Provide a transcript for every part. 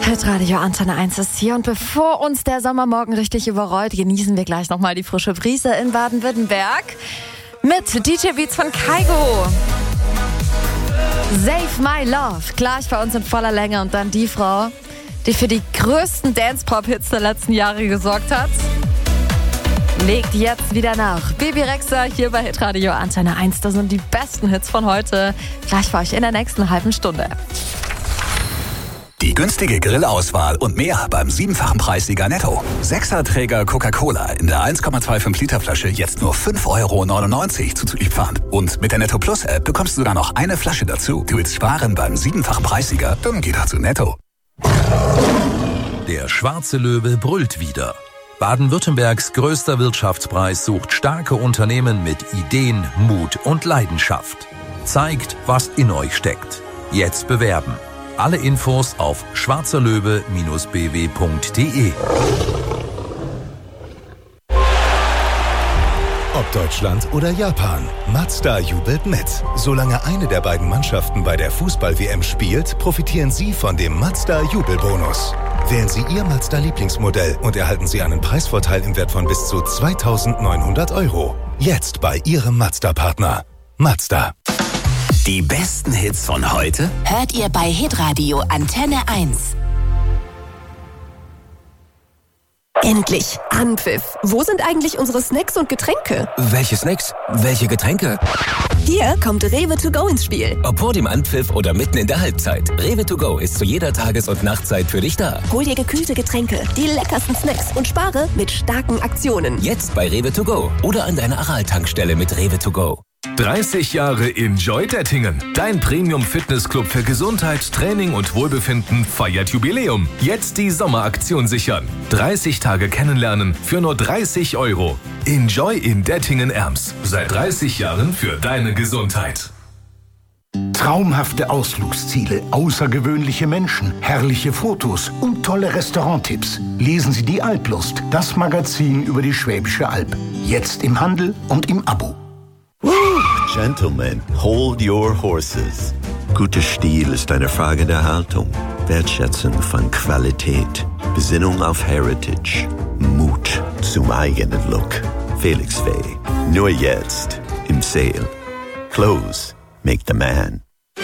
Hitradio Antenne 1 ist hier und bevor uns der Sommermorgen richtig überrollt, genießen wir gleich nochmal die frische Brise in Baden-Württemberg mit DJ Beats von Kaigo. Save My Love, gleich bei uns in voller Länge und dann die Frau, die für die größten Dance-Pop-Hits der letzten Jahre gesorgt hat, legt jetzt wieder nach. Baby Rexha hier bei Hitradio Antenne 1. Das sind die besten Hits von heute. Gleich für euch in der nächsten halben Stunde. Die günstige Grillauswahl und mehr beim 7-fachen Preissieger Netto. 6er-Träger Coca-Cola in der 1,25 Liter Flasche jetzt nur 5,99 € zuzüglich Pfand. Und mit der Netto Plus App bekommst du sogar noch eine Flasche dazu. Du willst sparen beim 7-fachen Preissieger? Dann geh doch zu Netto. Der schwarze Löwe brüllt wieder. Baden-Württembergs größter Wirtschaftspreis sucht starke Unternehmen mit Ideen, Mut und Leidenschaft. Zeigt, was in euch steckt. Jetzt bewerben. Alle Infos auf schwarzerlöwe-bw.de. Ob Deutschland oder Japan, Mazda jubelt mit. Solange eine der beiden Mannschaften bei der Fußball-WM spielt, profitieren Sie von dem Mazda-Jubelbonus. Wählen Sie Ihr Mazda-Lieblingsmodell und erhalten Sie einen Preisvorteil im Wert von bis zu 2.900 €. Jetzt bei Ihrem Mazda-Partner. Mazda. Die besten Hits von heute hört ihr bei Hitradio Antenne 1. Endlich Anpfiff. Wo sind eigentlich unsere Snacks und Getränke? Welche Snacks? Welche Getränke? Hier kommt Rewe to go ins Spiel. Ob vor dem Anpfiff oder mitten in der Halbzeit. Rewe to go ist zu jeder Tages- und Nachtzeit für dich da. Hol dir gekühlte Getränke, die leckersten Snacks und spare mit starken Aktionen. Jetzt bei Rewe to go oder an deiner Aral-Tankstelle mit Rewe to go. 30 Jahre Enjoy Dettingen. Dein Premium-Fitnessclub für Gesundheit, Training und Wohlbefinden feiert Jubiläum. Jetzt die Sommeraktion sichern. 30 Tage kennenlernen für nur 30 €. Enjoy in Dettingen-Erms. Seit 30 Jahren für deine Gesundheit. Traumhafte Ausflugsziele, außergewöhnliche Menschen, herrliche Fotos und tolle Restauranttipps. Lesen Sie die Alplust, das Magazin über die Schwäbische Alb. Jetzt im Handel und im Abo. Gentlemen, hold your horses. Guter Stil ist eine Frage der Haltung, Wertschätzung von Qualität, Besinnung auf Heritage, Mut zum eigenen Look. Felix Fay, nur jetzt im Sale. Clothes make the man.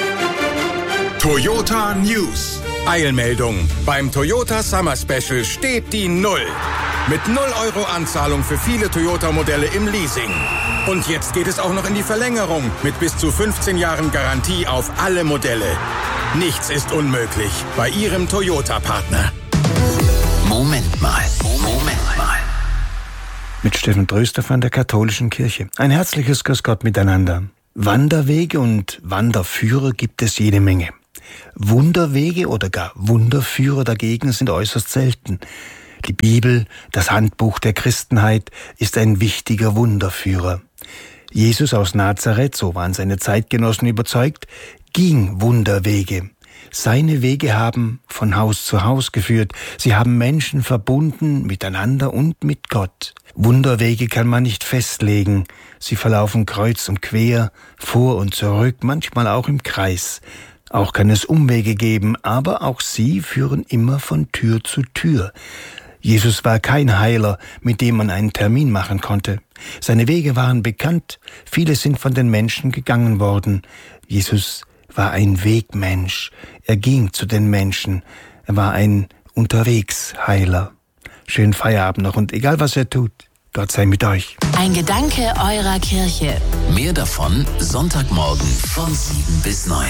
Toyota News. Eilmeldung. Beim Toyota Summer Special steht die Null. Mit 0 € Anzahlung für viele Toyota-Modelle im Leasing. Und jetzt geht es auch noch in die Verlängerung mit bis zu 15 Jahren Garantie auf alle Modelle. Nichts ist unmöglich bei Ihrem Toyota-Partner. Moment mal. Mit Steffen Tröster von der Katholischen Kirche. Ein herzliches Grüß Gott miteinander. Wanderwege und Wanderführer gibt es jede Menge. Wunderwege oder gar Wunderführer dagegen sind äußerst selten. Die Bibel, das Handbuch der Christenheit, ist ein wichtiger Wunderführer. Jesus aus Nazareth, so waren seine Zeitgenossen überzeugt, ging Wunderwege. Seine Wege haben von Haus zu Haus geführt. Sie haben Menschen verbunden miteinander und mit Gott. Wunderwege kann man nicht festlegen. Sie verlaufen kreuz und quer, vor und zurück, manchmal auch im Kreis. Auch kann es Umwege geben, aber auch sie führen immer von Tür zu Tür. Jesus war kein Heiler, mit dem man einen Termin machen konnte. Seine Wege waren bekannt, viele sind von den Menschen gegangen worden. Jesus war ein Wegmensch, er ging zu den Menschen, er war ein Unterwegsheiler. Schönen Feierabend noch und egal was er tut, Gott sei mit euch. Ein Gedanke eurer Kirche. Mehr davon Sonntagmorgen von 7 bis 9.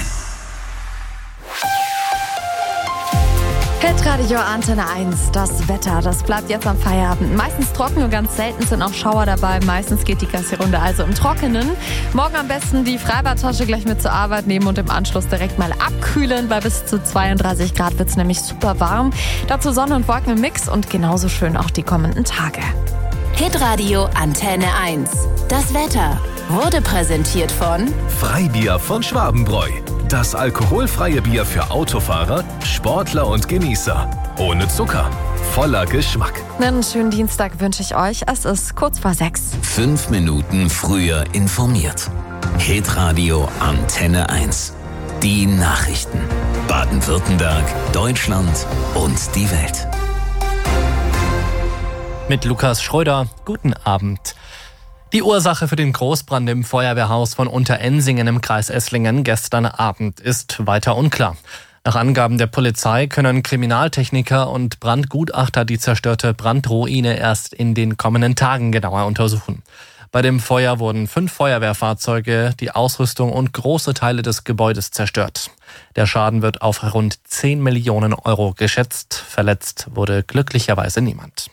Hitradio Antenne 1, das Wetter, das bleibt jetzt am Feierabend. Meistens trocken und ganz selten sind auch Schauer dabei. Meistens geht die ganze Runde also im Trockenen. Morgen am besten die Freibadtasche gleich mit zur Arbeit nehmen und im Anschluss direkt mal abkühlen. Bei bis zu 32 Grad wird es nämlich super warm. Dazu Sonne und Wolken im Mix und genauso schön auch die kommenden Tage. Hitradio Antenne 1. Das Wetter wurde präsentiert von Freibier von Schwabenbräu. Das alkoholfreie Bier für Autofahrer, Sportler und Genießer. Ohne Zucker. Voller Geschmack. Einen schönen Dienstag wünsche ich euch. Es ist kurz vor 6. 5 Minuten früher informiert. Hitradio Antenne 1. Die Nachrichten. Baden-Württemberg, Deutschland und die Welt. Mit Lukas Schröder, guten Abend. Die Ursache für den Großbrand im Feuerwehrhaus von Unterensingen im Kreis Esslingen gestern Abend ist weiter unklar. Nach Angaben der Polizei können Kriminaltechniker und Brandgutachter die zerstörte Brandruine erst in den kommenden Tagen genauer untersuchen. Bei dem Feuer wurden 5 Feuerwehrfahrzeuge, die Ausrüstung und große Teile des Gebäudes zerstört. Der Schaden wird auf rund 10 Millionen Euro geschätzt. Verletzt wurde glücklicherweise niemand.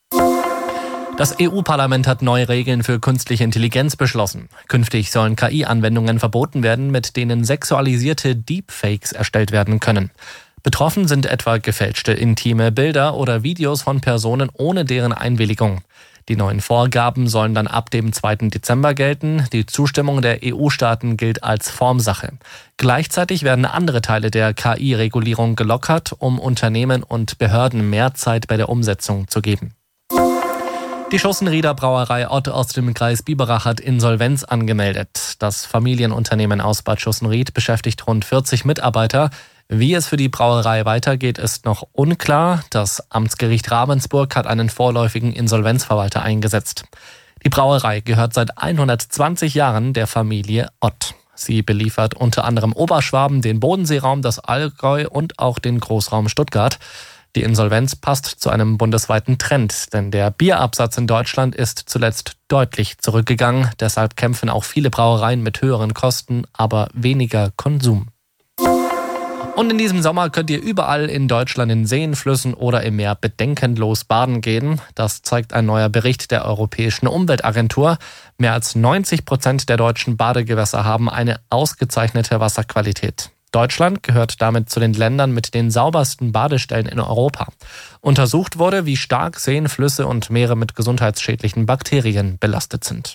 Das EU-Parlament hat neue Regeln für künstliche Intelligenz beschlossen. Künftig sollen KI-Anwendungen verboten werden, mit denen sexualisierte Deepfakes erstellt werden können. Betroffen sind etwa gefälschte intime Bilder oder Videos von Personen ohne deren Einwilligung. Die neuen Vorgaben sollen dann ab dem 2. Dezember gelten. Die Zustimmung der EU-Staaten gilt als Formsache. Gleichzeitig werden andere Teile der KI-Regulierung gelockert, um Unternehmen und Behörden mehr Zeit bei der Umsetzung zu geben. Die Schussenrieder Brauerei Ott aus dem Kreis Biberach hat Insolvenz angemeldet. Das Familienunternehmen aus Bad Schussenried beschäftigt rund 40 Mitarbeiter. Wie es für die Brauerei weitergeht, ist noch unklar. Das Amtsgericht Ravensburg hat einen vorläufigen Insolvenzverwalter eingesetzt. Die Brauerei gehört seit 120 Jahren der Familie Ott. Sie beliefert unter anderem Oberschwaben, den Bodenseeraum, das Allgäu und auch den Großraum Stuttgart. Die Insolvenz passt zu einem bundesweiten Trend, denn der Bierabsatz in Deutschland ist zuletzt deutlich zurückgegangen. Deshalb kämpfen auch viele Brauereien mit höheren Kosten, aber weniger Konsum. Und in diesem Sommer könnt ihr überall in Deutschland in Seen, Flüssen oder im Meer bedenkenlos baden gehen. Das zeigt ein neuer Bericht der Europäischen Umweltagentur. Mehr als 90% der deutschen Badegewässer haben eine ausgezeichnete Wasserqualität. Deutschland gehört damit zu den Ländern mit den saubersten Badestellen in Europa. Untersucht wurde, wie stark Seen, Flüsse und Meere mit gesundheitsschädlichen Bakterien belastet sind.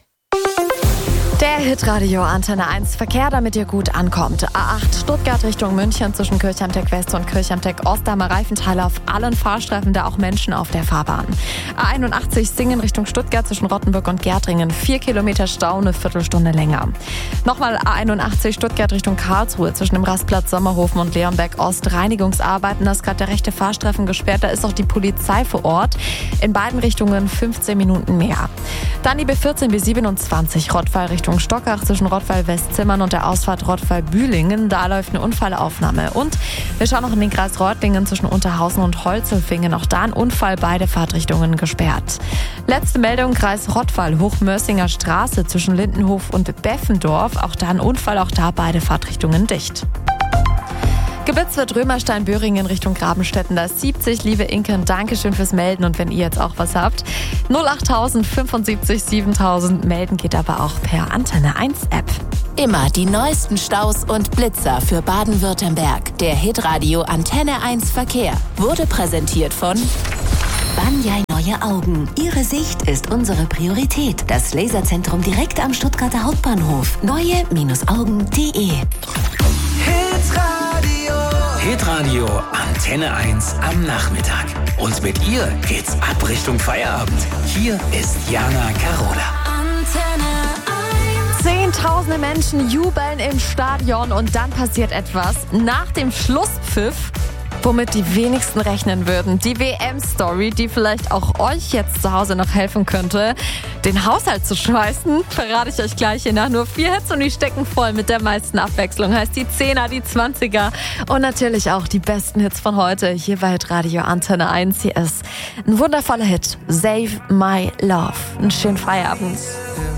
Der Hitradio Antenne 1 Verkehr, damit ihr gut ankommt. A8 Stuttgart Richtung München zwischen Kirchheimteck West und Kirchheimteck Ost. Da haben wir Reifenteile auf allen Fahrstreifen, da auch Menschen auf der Fahrbahn. A81 Singen Richtung Stuttgart zwischen Rottenburg und Gärtringen. 4 Kilometer Stau, eine Viertelstunde länger. Nochmal A81 Stuttgart Richtung Karlsruhe zwischen dem Rastplatz Sommerhofen und Leonberg Ost. Reinigungsarbeiten, da ist gerade der rechte Fahrstreifen gesperrt. Da ist auch die Polizei vor Ort. In beiden Richtungen 15 Minuten mehr. Dann die B14 B27 Rottweil Richtung Stockach zwischen Rottweil-Westzimmern und der Ausfahrt Rottweil-Bühlingen. Da läuft eine Unfallaufnahme. Und wir schauen noch in den Kreis Reutlingen zwischen Unterhausen und Holzelfingen. Auch da ein Unfall, beide Fahrtrichtungen gesperrt. Letzte Meldung, Kreis Rottweil, Hochmörsinger Straße zwischen Lindenhof und Beffendorf. Auch da ein Unfall, auch da beide Fahrtrichtungen dicht. Geblitzt wird Römerstein-Böhringen Richtung Grabenstetten. Da ist 70. Liebe Inken, Dankeschön fürs Melden. Und wenn ihr jetzt auch was habt, 08000 75 7000 melden geht aber auch per Antenne 1 App. Immer die neuesten Staus und Blitzer für Baden-Württemberg. Der Hitradio Antenne 1 Verkehr wurde präsentiert von Banyai Neue Augen. Ihre Sicht ist unsere Priorität. Das Laserzentrum direkt am Stuttgarter Hauptbahnhof. Neue-augen.de. Hitradio Antenne 1 am Nachmittag. Und mit ihr geht's ab Richtung Feierabend. Hier ist Jana Carola. Zehntausende Menschen jubeln im Stadion und dann passiert etwas. Nach dem Schlusspfiff, womit die wenigsten rechnen würden. Die WM-Story, die vielleicht auch euch jetzt zu Hause noch helfen könnte, den Haushalt zu schmeißen, verrate ich euch gleich hier nach. Nur 4 Hits und die stecken voll mit der meisten Abwechslung. Heißt die 10er, die 20er und natürlich auch die besten Hits von heute hier bei Hitradio Antenne 1. Hier ist ein wundervoller Hit, Save My Love. Einen schönen Feierabend.